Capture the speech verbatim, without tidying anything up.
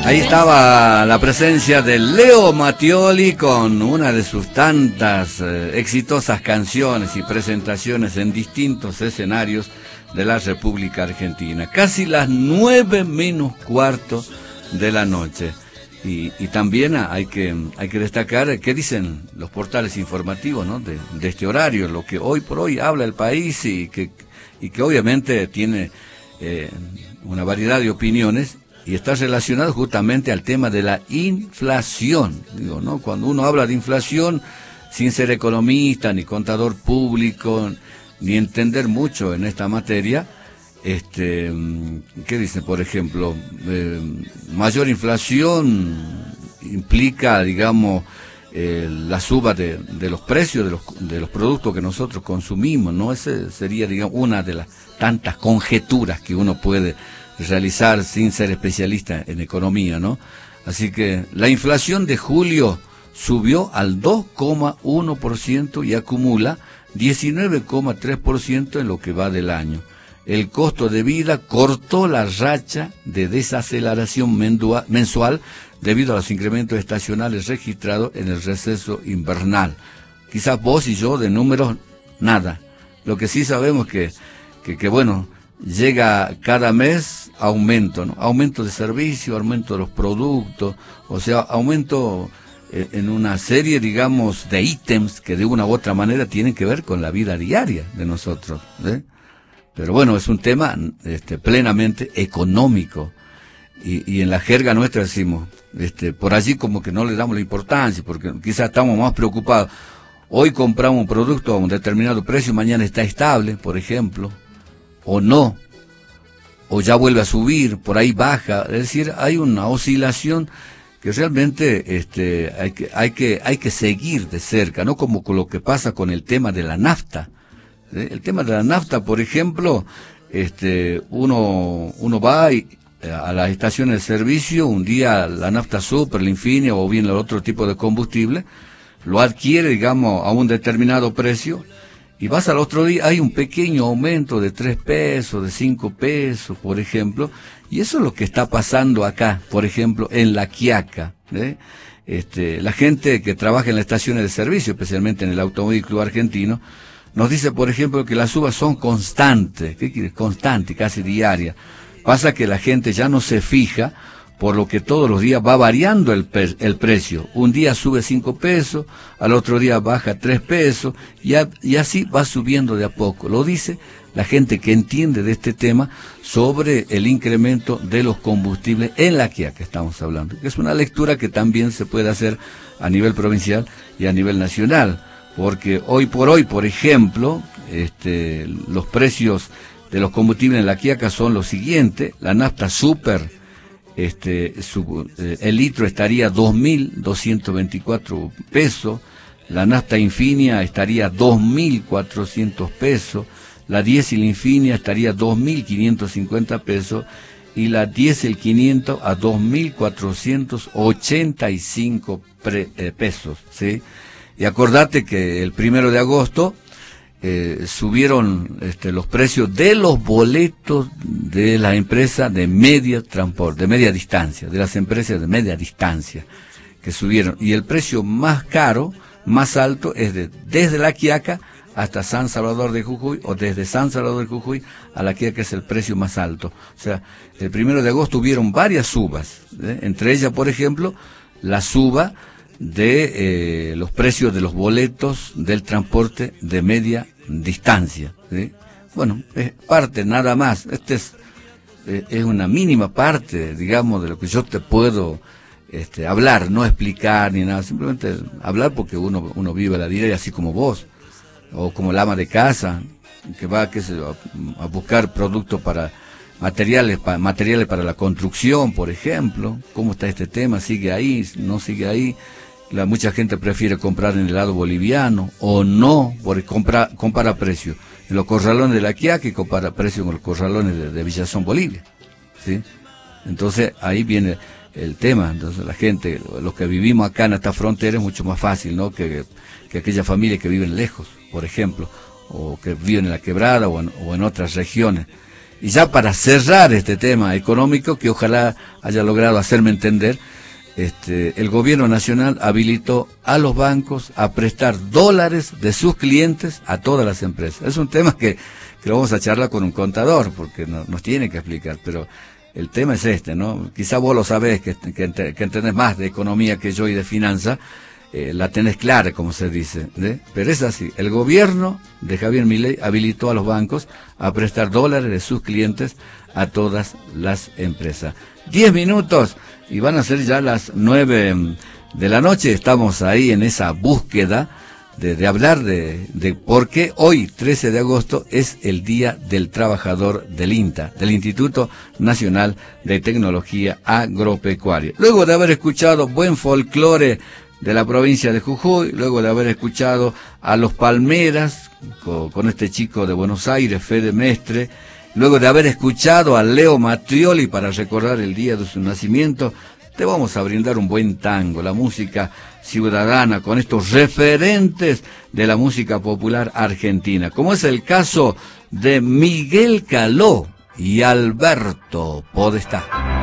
Ahí estaba la presencia de Leo Mattioli con una de sus tantas eh, exitosas canciones y presentaciones en distintos escenarios de la República Argentina. Casi las nueve menos cuarto de la noche. Y, y también hay que, hay que destacar qué dicen los portales informativos, ¿no? de, de este horario, lo que hoy por hoy habla el país y que, y que obviamente tiene eh, una variedad de opiniones. Y está relacionado justamente al tema de la inflación. Digo, ¿no? Cuando uno habla de inflación, sin ser economista, ni contador público, ni entender mucho en esta materia, este, ¿qué dice? Por ejemplo, eh, mayor inflación implica, digamos, eh, la suba de, de los precios de los, de los productos que nosotros consumimos, ¿no? Ese sería, digamos, una de las tantas conjeturas que uno puede realizar sin ser especialista en economía, ¿no? Así que la inflación de julio subió al dos coma uno por ciento y acumula diecinueve coma tres por ciento en lo que va del año. El costo de vida cortó la racha de desaceleración mensual debido a los incrementos estacionales registrados en el receso invernal. Quizás vos y yo de números, nada. Lo que sí sabemos que, que, que bueno, llega cada mes aumento, ¿no? Aumento de servicio, aumento de los productos, o sea, aumento eh, en una serie, digamos, de ítems que de una u otra manera tienen que ver con la vida diaria de nosotros, ¿eh? Pero bueno, es un tema este, plenamente económico y, y en la jerga nuestra decimos, este, por allí como que no le damos la importancia, porque quizás estamos más preocupados. Hoy compramos un producto a un determinado precio, mañana está estable, por ejemplo, o no, o ya vuelve a subir, por ahí baja, es decir, hay una oscilación que realmente este, hay que, hay que, hay que seguir de cerca, no como con lo que pasa con el tema de la nafta. ¿Sí? El tema de la nafta, por ejemplo, este, uno, uno va y, a las estaciones de servicio, un día la nafta super, la Infinia o bien el otro tipo de combustible, lo adquiere, digamos, a un determinado precio, y vas al otro día, hay un pequeño aumento de tres pesos, de cinco pesos, por ejemplo, y eso es lo que está pasando acá, por ejemplo, en La Quiaca, ¿eh? Este, la gente que trabaja en las estaciones de servicio, especialmente en el Automóvil Club Argentino, nos dice, por ejemplo, que las subas son constantes, ¿qué quiere? Constantes, casi diarias. Pasa que la gente ya no se fija, por lo que todos los días va variando el, pe- el precio. Un día sube cinco pesos, al otro día baja tres pesos, y, a, y así va subiendo de a poco. Lo dice la gente que entiende de este tema sobre el incremento de los combustibles en La Quiaca que estamos hablando. Es una lectura que también se puede hacer a nivel provincial y a nivel nacional, porque hoy por hoy, por ejemplo, este, los precios de los combustibles en La Quiaca son los siguientes. La nafta super, este, su, eh, el litro estaría dos mil doscientos veinticuatro pesos, la nafta Infinia estaría dos mil cuatrocientos pesos, la diésel Infinia estaría dos mil quinientos cincuenta pesos y la diésel quinientos a dos mil cuatrocientos ochenta y cinco pre, eh, pesos, ¿sí? Y acordate que el primero de agosto eh, subieron este, los precios de los boletos de la empresa de media transporte, de media distancia, de las empresas de media distancia que subieron. Y el precio más caro, más alto, es de desde La Quiaca hasta San Salvador de Jujuy, o desde San Salvador de Jujuy a La Quiaca es el precio más alto. O sea, el primero de agosto hubieron varias subas, ¿eh? Entre ellas, por ejemplo, la suba de eh, los precios de los boletos del transporte de media distancia, ¿sí? Bueno, es parte nada más. Este es, eh, es una mínima parte, digamos, de lo que yo te puedo este, hablar, no explicar ni nada, simplemente hablar porque uno uno vive la vida y así como vos, o como el ama de casa, que va qué sé yo, a buscar productos para materiales, pa, materiales para la construcción, por ejemplo. ¿Cómo está este tema? ¿Sigue ahí? ¿No sigue ahí? La, mucha gente prefiere comprar en el lado boliviano o no, porque compra, compara precios en los corralones de La Quiaca y compara precios con los corralones de, de Villazón, Bolivia, ¿sí? Entonces ahí viene el tema. Entonces la gente, los que vivimos acá en esta frontera es mucho más fácil, ¿no? Que, que aquellas familias que viven lejos, por ejemplo, o que viven en la quebrada o en, o en otras regiones. Y ya para cerrar este tema económico, que ojalá haya logrado hacerme entender, este, el gobierno nacional habilitó a los bancos a prestar dólares de sus clientes a todas las empresas. Es un tema que, que lo vamos a charlar con un contador, porque no, nos tiene que explicar, pero el tema es este, ¿no? Quizá vos lo sabés, que, que, que entendés más de economía que yo y de finanzas, eh, la tenés clara, como se dice, ¿eh? Pero es así, el gobierno de Javier Milei habilitó a los bancos a prestar dólares de sus clientes a todas las empresas. Diez minutos y van a ser ya las nueve de la noche. Estamos ahí en esa búsqueda de, de hablar de, de por qué hoy, trece de agosto, es el Día del Trabajador del INTA, del Instituto Nacional de Tecnología Agropecuaria. Luego de haber escuchado buen folclore de la provincia de Jujuy, luego de haber escuchado a los Palmeras, con, con este chico de Buenos Aires, Fede Mestre, luego de haber escuchado a Leo Mattioli para recordar el día de su nacimiento, te vamos a brindar un buen tango, la música ciudadana, con estos referentes de la música popular argentina, como es el caso de Miguel Caló y Alberto Podestá.